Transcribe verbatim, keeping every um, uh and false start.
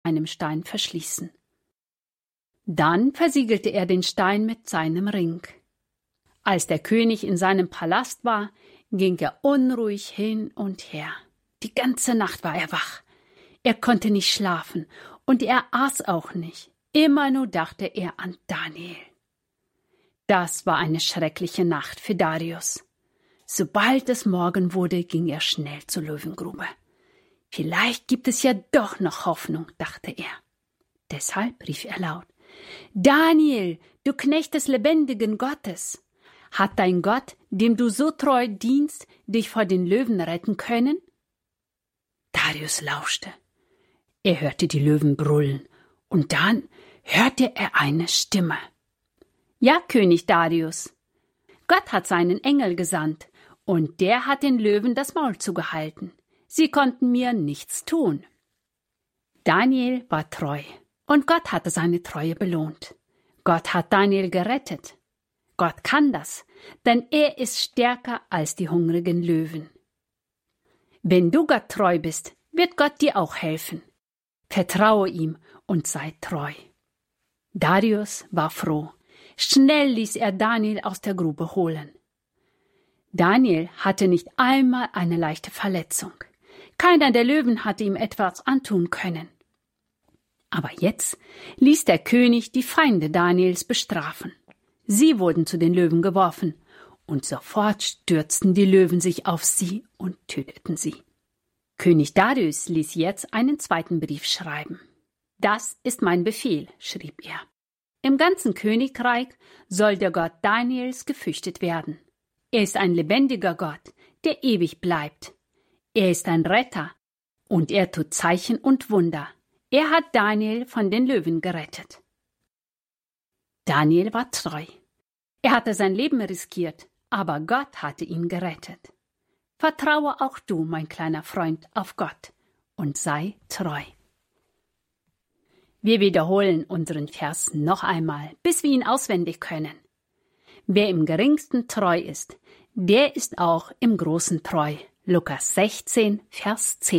einem Stein verschließen. Dann versiegelte er den Stein mit seinem Ring. Als der König in seinem Palast war, ging er unruhig hin und her. Die ganze Nacht war er wach. Er konnte nicht schlafen und er aß auch nicht. Immer nur dachte er an Daniel. Das war eine schreckliche Nacht für Darius. Sobald es Morgen wurde, ging er schnell zur Löwengrube. Vielleicht gibt es ja doch noch Hoffnung, dachte er. Deshalb rief er laut: Daniel, du Knecht des lebendigen Gottes! Hat dein Gott, dem du so treu dienst, dich vor den Löwen retten können? Darius lauschte. Er hörte die Löwen brüllen, und dann hörte er eine Stimme. Ja, König Darius, Gott hat seinen Engel gesandt, und der hat den Löwen das Maul zugehalten. Sie konnten mir nichts tun. Daniel war treu, und Gott hatte seine Treue belohnt. Gott hat Daniel gerettet. Gott kann das, denn er ist stärker als die hungrigen Löwen. Wenn du Gott treu bist, wird Gott dir auch helfen. Vertraue ihm und sei treu. Darius war froh. Schnell ließ er Daniel aus der Grube holen. Daniel hatte nicht einmal eine leichte Verletzung. Keiner der Löwen hatte ihm etwas antun können. Aber jetzt ließ der König die Feinde Daniels bestrafen. Sie wurden zu den Löwen geworfen, und sofort stürzten die Löwen sich auf sie und töteten sie. König Darius ließ jetzt einen zweiten Brief schreiben. Das ist mein Befehl, schrieb er. Im ganzen Königreich soll der Gott Daniels gefürchtet werden. Er ist ein lebendiger Gott, der ewig bleibt. Er ist ein Retter, und er tut Zeichen und Wunder. Er hat Daniel von den Löwen gerettet. Daniel war treu. Er hatte sein Leben riskiert, aber Gott hatte ihn gerettet. Vertraue auch du, mein kleiner Freund, auf Gott und sei treu. Wir wiederholen unseren Vers noch einmal, bis wir ihn auswendig können. Wer im Geringsten treu ist, der ist auch im Großen treu. Lukas sechzehn, Vers zehn.